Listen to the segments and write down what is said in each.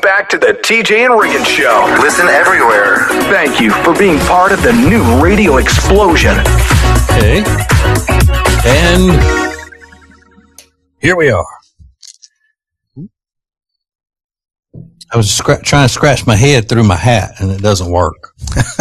back to the TJ and Riggins Show. Listen everywhere. Thank you for being part of the new radio explosion. Okay. And here we are. I was trying to scratch my head through my hat, and it doesn't work.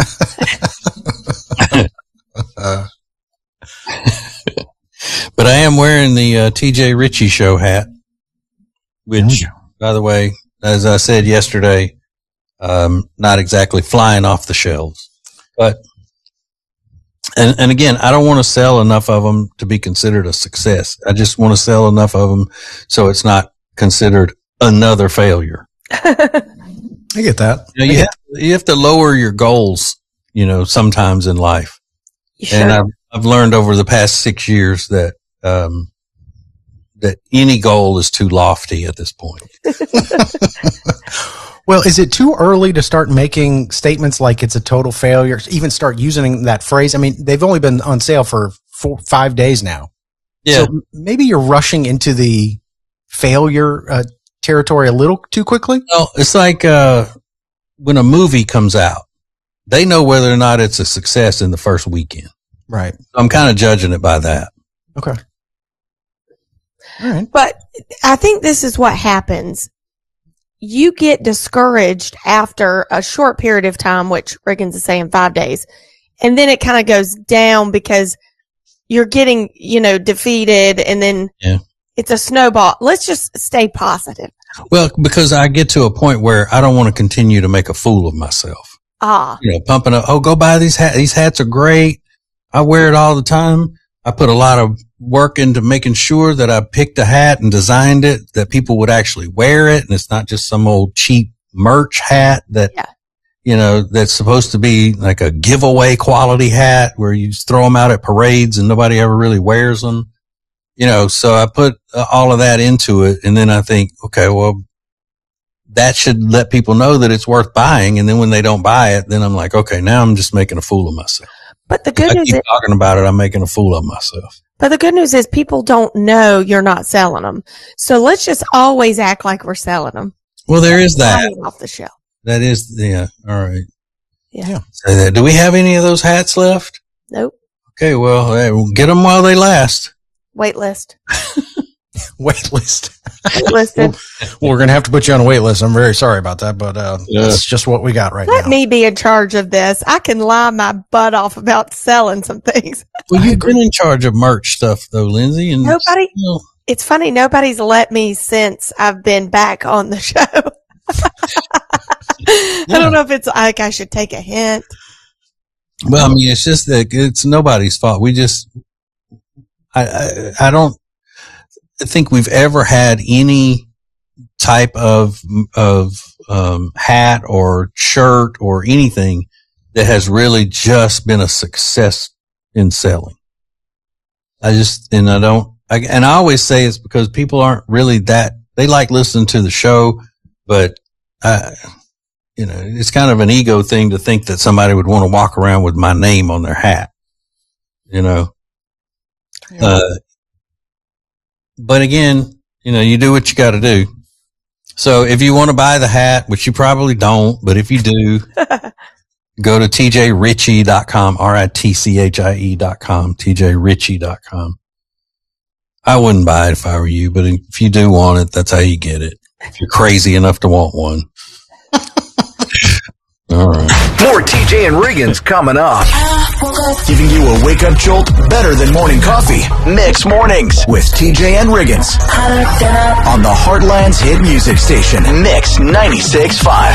But I am wearing the TJ Ritchie Show hat, which, by the way, as I said yesterday, not exactly flying off the shelves. But, and again, I don't want to sell enough of them to be considered a success. I just want to sell enough of them so it's not considered another failure. I get that. You have to lower your goals, sometimes in life. Sure. And I've learned over the past 6 years that any goal is too lofty at this point. Well, is it too early to start making statements like it's a total failure? Even start using that phrase? I mean, they've only been on sale for 5 days now. Yeah. So maybe you're rushing into the failure territory a little too quickly. Well, it's like when a movie comes out, they know whether or not it's a success in the first weekend. Right. I'm kind of judging it by that. Okay. All right. But I think this is what happens. You get discouraged after a short period of time, which Riggins is saying 5 days. And then it kind of goes down because you're getting, defeated, and then it's a snowball. Let's just stay positive. Well, because I get to a point where I don't want to continue to make a fool of myself. Pumping up, go buy these hats. These hats are great. I wear it all the time. I put a lot of work into making sure that I picked a hat and designed it, that people would actually wear it. And it's not just some old cheap merch hat that, that's supposed to be like a giveaway quality hat where you just throw them out at parades and nobody ever really wears them. So I put all of that into it. And then I think, okay, well, that should let people know that it's worth buying. And then when they don't buy it, then I'm like, okay, now I'm just making a fool of myself. But the good news is, talking about it, I'm making a fool of myself. But the good news is people don't know you're not selling them. So let's just always act like we're selling them. Well, there is that. Off the shelf. That is, all right. Yeah. So do we have any of those hats left? Nope. Okay, well, get them while they last. Wait list. Wait list. Listed. Well, we're going to have to put you on a wait list. I'm very sorry about that, but that's just what we got right now. Let me be in charge of this. I can lie my butt off about selling some things. Well, you've been in charge of merch stuff, though, Lindsay. And nobody. It's funny. Nobody's let me since I've been back on the show. I don't know if it's like I should take a hint. Well, I mean, it's just that it's nobody's fault. We just, I don't think we've ever had any type of hat or shirt or anything that has really just been a success in selling. I always say it's because people aren't really they like listening to the show, but it's kind of an ego thing to think that somebody would want to walk around with my name on their hat, But again, you do what you got to do. So if you want to buy the hat, which you probably don't, but if you do, go to tjritchie.com, RITCHIE.com, tjritchie.com. I wouldn't buy it if I were you, but if you do want it, that's how you get it. If you're crazy enough to want one. All right. More TJ and Riggins coming up. Giving you a wake-up jolt better than morning coffee. Mix Mornings with TJ and Riggins. On the Heartland's hit music station, Mix 96.5.